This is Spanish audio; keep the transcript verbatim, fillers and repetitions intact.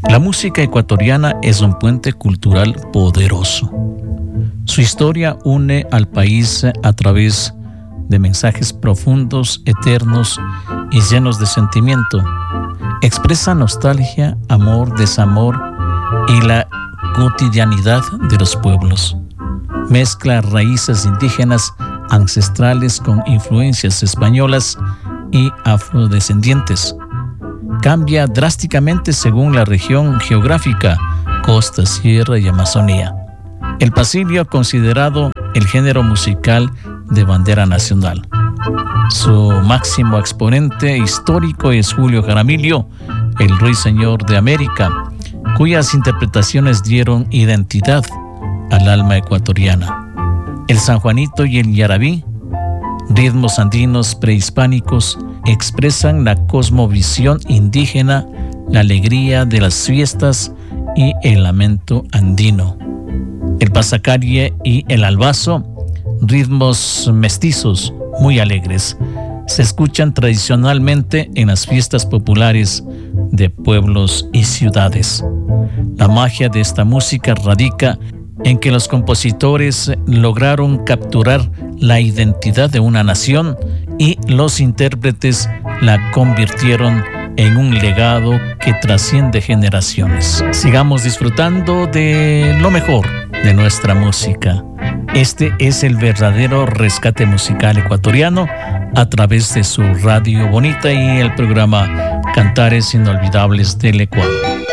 La música ecuatoriana es un puente cultural poderoso. Su historia une al país a través de mensajes profundos, eternos y llenos de sentimiento. Expresa nostalgia, amor, desamor y la cotidianidad de los pueblos. Mezcla raíces indígenas ancestrales con influencias españolas y afrodescendientes. Cambia drásticamente según la región geográfica, costa, sierra y Amazonía. El pasillo considerado el género musical de bandera nacional. Su máximo exponente histórico es Julio Jaramillo, el ruiseñor de América, cuyas interpretaciones dieron identidad al alma ecuatoriana. El sanjuanito y el yarabí, ritmos andinos prehispánicos, expresan la cosmovisión indígena, la alegría de las fiestas y el lamento andino. El pasacalle y el albazo, ritmos mestizos muy alegres, se escuchan tradicionalmente en las fiestas populares de pueblos y ciudades. La magia de esta música radica en que los compositores lograron capturar la identidad de una nación y los intérpretes la convirtieron en un legado que trasciende generaciones. Sigamos disfrutando de lo mejor de nuestra música. Este es el verdadero rescate musical ecuatoriano a través de su Radio Bonita y el programa Cantares Inolvidables del Ecuador.